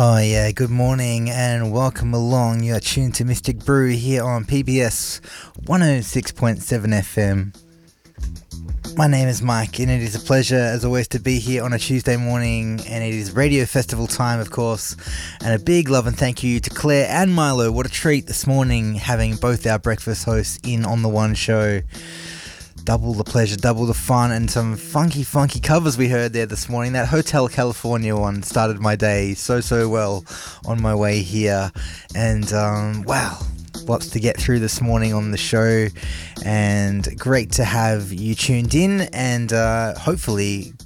Oh yeah, good morning and welcome along. You are tuned to Mystic Brew here on PBS 106.7 FM. My name is Mike and it is a pleasure as always to be here on a Tuesday morning, and it is Radio Festival time of course, and a big love and thank you to Claire and Milo. What a treat this morning having both our breakfast hosts in on the one show. Double the pleasure, double the fun, and some funky covers we heard there this morning. That Hotel California one started my day so well on my way here. And wow, lots to get through this morning on the show, and great to have you tuned in, and hopefully